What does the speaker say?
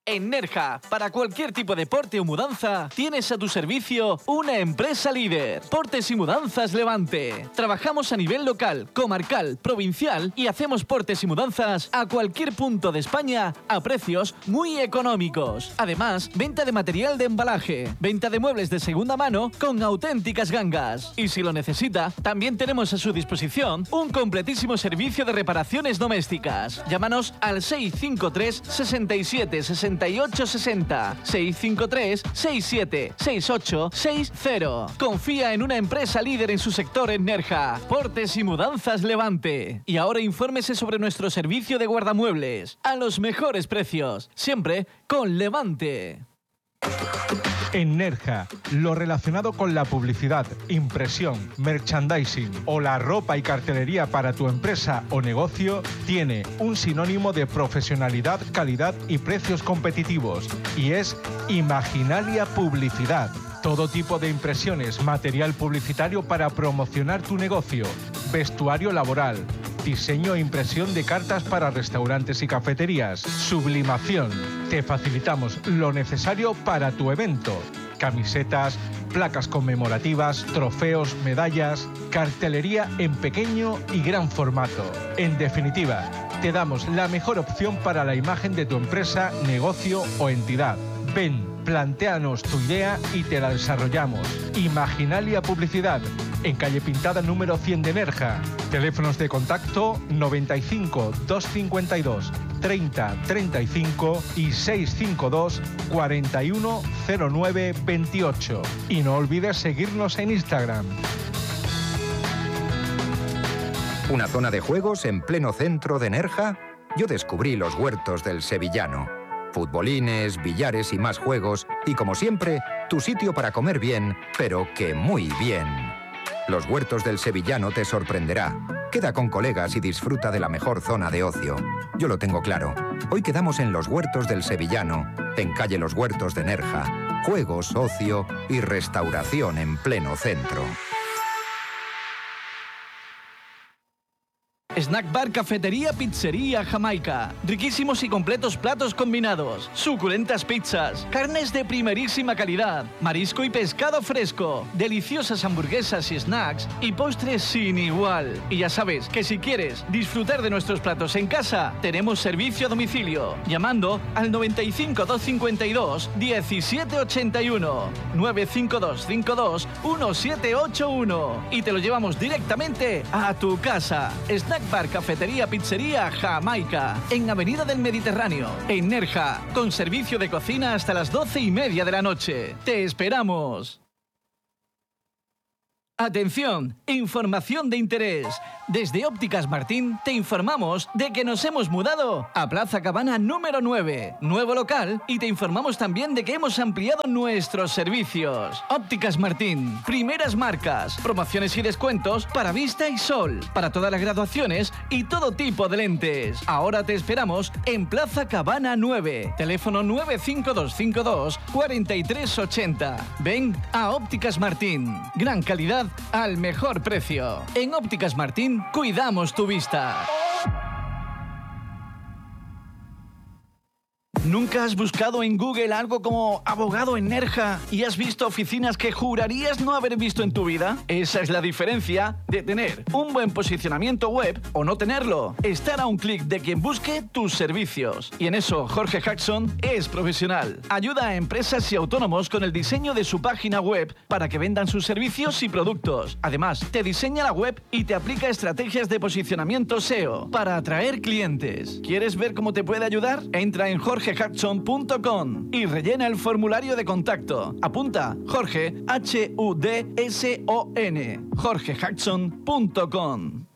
En Nerja, para cualquier tipo de porte o mudanza, tienes a tu servicio una empresa líder. Portes y Mudanzas Levante. Trabajamos a nivel local, comarcal, provincial y hacemos portes y mudanzas a cualquier punto de España a precios muy económicos. Además, venta de material de embalaje, venta de muebles de segunda mano con auténticas gangas. Y si lo necesita, también tenemos a su disposición un completísimo servicio de reparaciones domésticas. Llámanos al 653 67 68 60 653 67 68 60. Confía en una empresa líder en su sector en Nerja. Portes y Mudanzas Levante. Y ahora infórmese sobre nuestro servicio de guardamuebles a los mejores precios, siempre con Levante. En Nerja, lo relacionado con la publicidad, impresión, merchandising o la ropa y cartelería para tu empresa o negocio tiene un sinónimo de profesionalidad, calidad y precios competitivos, y es Imaginalia Publicidad. Todo tipo de impresiones, material publicitario para promocionar tu negocio, vestuario laboral, diseño e impresión de cartas para restaurantes y cafeterías, sublimación. Te facilitamos lo necesario para tu evento. Camisetas, placas conmemorativas, trofeos, medallas, cartelería en pequeño y gran formato. En definitiva, te damos la mejor opción para la imagen de tu empresa, negocio o entidad. Ven, plantéanos tu idea y te la desarrollamos. Imaginalia Publicidad, en calle Pintada número 100 de Nerja. Teléfonos de contacto 95 252 30 35 y 652 41 09 28. Y no olvides seguirnos en Instagram. ¿Una zona de juegos en pleno centro de Nerja? Yo descubrí los huertos del Sevillano. Futbolines, billares y más juegos. Y como siempre, tu sitio para comer bien, pero que muy bien. Los huertos del Sevillano te sorprenderá. Queda con colegas y disfruta de la mejor zona de ocio. Yo lo tengo claro. Hoy quedamos en los huertos del Sevillano, en calle Los Huertos de Nerja. Juegos, ocio y restauración en pleno centro. Snack Bar, Cafetería, Pizzería, Jamaica. Riquísimos y completos platos combinados. Suculentas pizzas. Carnes de primerísima calidad. Marisco y pescado fresco. Deliciosas hamburguesas y snacks. Y postres sin igual. Y ya sabes que si quieres disfrutar de nuestros platos en casa, tenemos servicio a domicilio. Llamando al 95 252 1781. 952 52 1781. Y te lo llevamos directamente a tu casa. Snack Bar, Cafetería, Pizzería, Jamaica, en Avenida del Mediterráneo, en Nerja, con servicio de cocina hasta las 12:30 de la noche. ¡Te esperamos! Atención, información de interés. Desde Ópticas Martín te informamos de que nos hemos mudado a Plaza Cabana número 9, nuevo local, y te informamos también de que hemos ampliado nuestros servicios. Ópticas Martín, primeras marcas, promociones y descuentos para vista y sol, para todas las graduaciones y todo tipo de lentes. Ahora te esperamos en Plaza Cabana 9, teléfono 95252 4380. Ven a Ópticas Martín, gran calidad al mejor precio. En Ópticas Martín cuidamos tu vista. ¿Nunca has buscado en Google algo como abogado en Nerja y has visto oficinas que jurarías no haber visto en tu vida? Esa es la diferencia de tener un buen posicionamiento web o no tenerlo. Estar a un clic de quien busque tus servicios. Y en eso Jorge Jackson es profesional. Ayuda a empresas y autónomos con el diseño de su página web para que vendan sus servicios y productos. Además, te diseña la web y te aplica estrategias de posicionamiento SEO para atraer clientes. ¿Quieres ver cómo te puede ayudar? Entra en jorgehudson.com y rellena el formulario de contacto. Apunta Jorge, Hudson, jorgehudson.com.